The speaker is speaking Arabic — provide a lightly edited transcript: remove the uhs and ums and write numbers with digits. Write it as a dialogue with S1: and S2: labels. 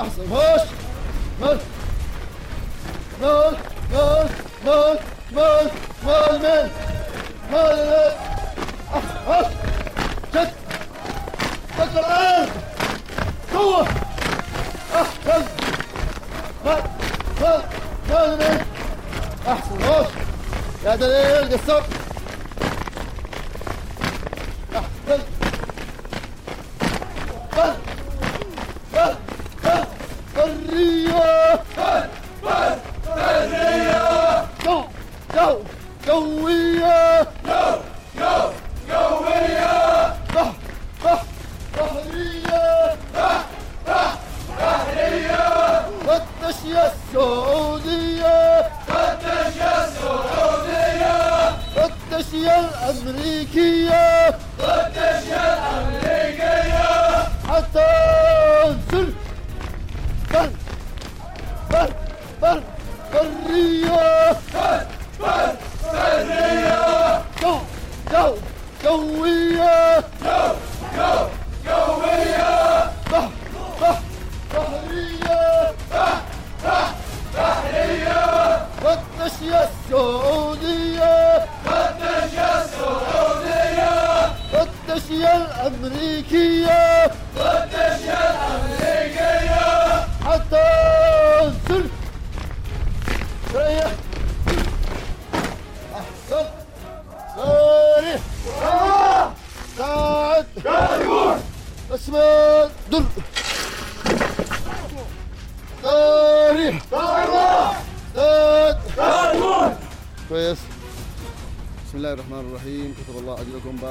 S1: احسن. مش مال مال مال مال مال مال مال مال. احسن. جد جد الان قوة. احسن. مال مال مال مال. احسن. مش يا دليل قصر. احسن. بل بل بل برية. بل برية. جو جو جوية. جو جو جوية. بح بح بحرية. بح بح بحرية. والتشية السعودية. والتشية السعودية. والتشية الأمريكية. والتشية الأمريكية. حتى انزل. بر بر بر برية. بر بر برية. جو جو جوية. جو جو جوية. بح بح بحرية. بح بح بحرية. والتشية السعودية. والتشية السعودية. والتشية الأمريكية. والتشية الأمريكية. حتى انزل. ريح. أحسن. ساري. ساعد. اسمع دل. ساري. ساعد. كويس. بسم الله الرحمن الرحيم. كتب الله أجركم.